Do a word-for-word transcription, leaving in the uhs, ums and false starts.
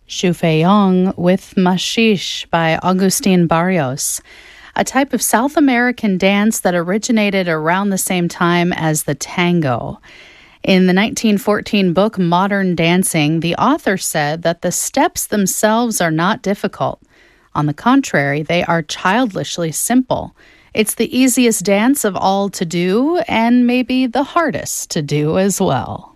Xu Feiyong with Machiche by Agustin Barrios, a type of South American dance that originated around the same time as the tango. In the nineteen fourteen book Modern Dancing, the author said that the steps themselves are not difficult. On the contrary, they are childishly simple. It's the easiest dance of all to do, and maybe the hardest to do as well.